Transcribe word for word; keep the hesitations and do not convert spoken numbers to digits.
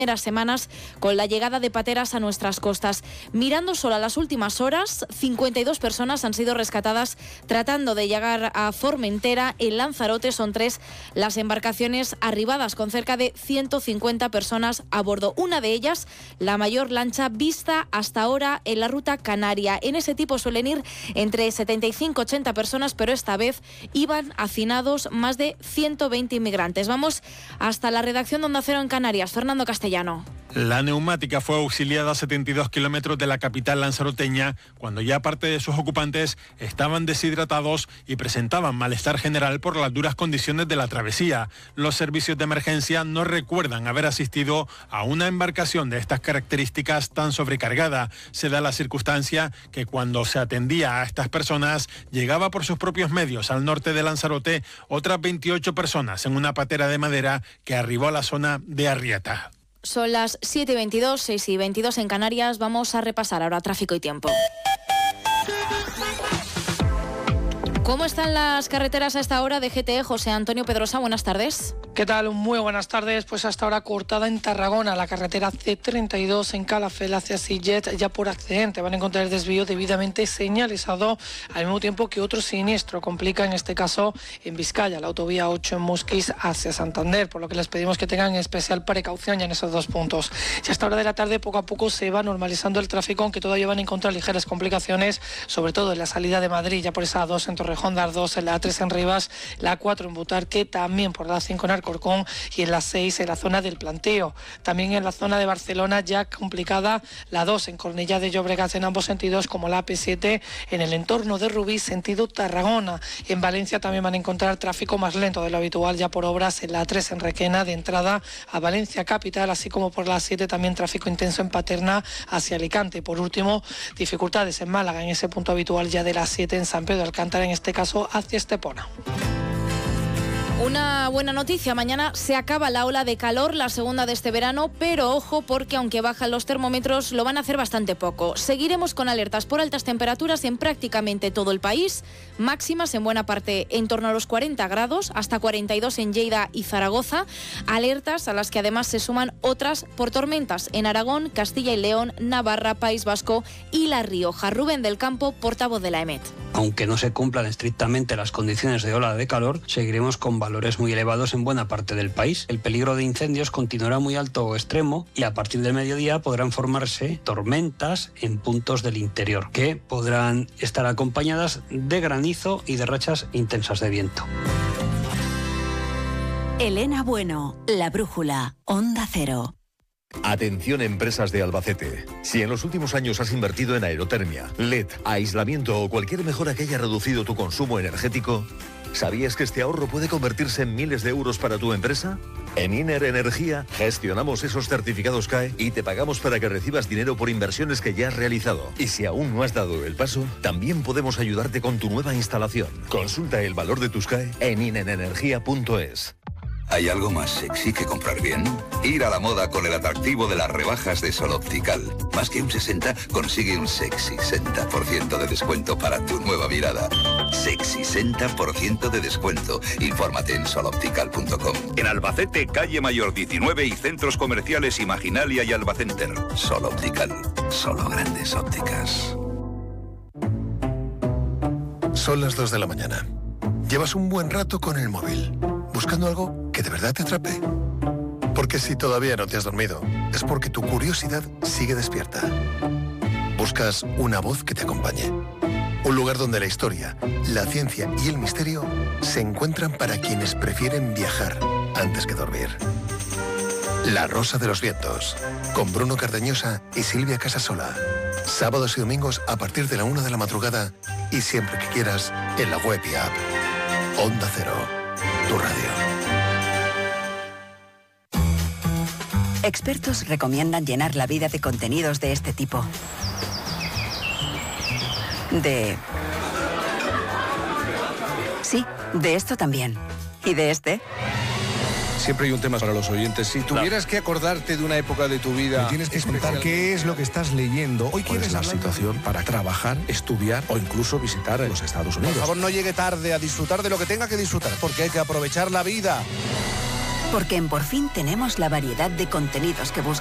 primeras semanas con la llegada de pateras a nuestras costas. Mirando solo a las últimas horas, cincuenta y dos personas han sido rescatadas tratando de llegar a Formentera. En Lanzarote son tres las embarcaciones arribadas con cerca de ciento cincuenta personas a bordo. Una de ellas, la mayor lancha vista hasta ahora en la ruta canaria. En ese tipo suelen ir entre setenta y cinco y ochenta personas, pero esta vez iban hacinados más de ciento veinte inmigrantes. Vamos hasta la redacción de Onda Cero en Canarias. Fernando Castellano. La neumática fue auxiliada a setenta y dos kilómetros de la capital lanzaroteña cuando ya parte de sus ocupantes estaban deshidratados y presentaban malestar general por las duras condiciones de la travesía. Los servicios de emergencia no recuerdan haber asistido a una embarcación de estas características tan sobrecargada. Se da la circunstancia que cuando se atendía a estas personas llegaba por sus propios medios al norte de Lanzarote otras veintiocho personas en una patera de madera que arribó a la zona de Arrieta. Son las siete y veintidós, seis y veintidós en Canarias. Vamos a repasar ahora tráfico y tiempo. ¿Cómo están las carreteras a esta hora de G T E? José Antonio Pedrosa, buenas tardes. ¿Qué tal? Muy buenas tardes. Pues hasta ahora cortada en Tarragona, la carretera C treinta y dos en Calafell hacia Sillet, ya por accidente. Van a encontrar el desvío debidamente señalizado, al mismo tiempo que otro siniestro complica, en este caso en Vizcaya, la autovía ocho en Musquis hacia Santander, por lo que les pedimos que tengan especial precaución ya en esos dos puntos. Y hasta hora de la tarde, poco a poco se va normalizando el tráfico, aunque todavía van a encontrar ligeras complicaciones, sobre todo en la salida de Madrid, ya por esa A dos en Torrejón de Ardoz, en la A tres en Rivas, la A cuatro en Butarque, también por la A cinco en Alcorcón y en la seis en la zona del Planteo. También en la zona de Barcelona ya complicada la dos en Cornellá de Llobregat en ambos sentidos, como la A P siete en el entorno de Rubí sentido Tarragona. Y en Valencia también van a encontrar tráfico más lento de lo habitual ya por obras en la A tres en Requena de entrada a Valencia capital, así como por la A siete también tráfico intenso en Paterna hacia Alicante. Por último, dificultades en Málaga en ese punto habitual ya de la A siete en San Pedro de Alcántara, en este caso hacia Estepona. Una buena noticia, mañana se acaba la ola de calor, la segunda de este verano, pero ojo porque aunque bajan los termómetros lo van a hacer bastante poco. Seguiremos con alertas por altas temperaturas en prácticamente todo el país, máximas en buena parte en torno a los cuarenta grados, hasta cuarenta y dos en Lleida y Zaragoza, alertas a las que además se suman otras por tormentas en Aragón, Castilla y León, Navarra, País Vasco y La Rioja. Rubén del Campo, portavoz de la EMET. Aunque no se cumplan estrictamente las condiciones de ola de calor, seguiremos con valores muy elevados en buena parte del país. El peligro de incendios continuará muy alto o extremo y a partir del mediodía podrán formarse tormentas en puntos del interior que podrán estar acompañadas de granizo y de rachas intensas de viento. Elena Bueno, La Brújula, Onda Cero. Atención empresas de Albacete. Si en los últimos años has invertido en aerotermia, L E D, aislamiento o cualquier mejora que haya reducido tu consumo energético, ¿sabías que este ahorro puede convertirse en miles de euros para tu empresa? En Iner Energía gestionamos esos certificados C A E y te pagamos para que recibas dinero por inversiones que ya has realizado. Y si aún no has dado el paso, también podemos ayudarte con tu nueva instalación. Consulta el valor de tus C A E en iner energía punto es. ¿Hay algo más sexy que comprar bien? Ir a la moda con el atractivo de las rebajas de Sol Optical. Más que un sesenta, consigue un sexy sesenta por ciento de descuento para tu nueva mirada. Sexy sesenta por ciento de descuento. Infórmate en sol optical punto com. En Albacete, calle Mayor diecinueve y centros comerciales Imaginalia y Albacenter. Sol Optical. Solo grandes ópticas. Son las dos de la mañana. Llevas un buen rato con el móvil, buscando algo que de verdad te atrape. Porque si todavía no te has dormido, es porque tu curiosidad sigue despierta. Buscas una voz que te acompañe. Un lugar donde la historia, la ciencia y el misterio se encuentran para quienes prefieren viajar antes que dormir. La Rosa de los Vientos, con Bruno Cardeñosa y Silvia Casasola. Sábados y domingos a partir de la una de la madrugada y siempre que quieras en la web y app. Onda Cero, tu radio. Expertos recomiendan llenar la vida de contenidos de este tipo. De... Sí, de esto también. ¿Y de este? Siempre hay un tema para los oyentes. Si tuvieras que acordarte de una época de tu vida... Me tienes que contar qué es lo que estás leyendo. Hoy quieres la situación para trabajar, estudiar o incluso visitar los Estados Unidos. Por favor, no llegue tarde a disfrutar de lo que tenga que disfrutar, porque hay que aprovechar la vida. Porque en Por Fin tenemos la variedad de contenidos que buscas.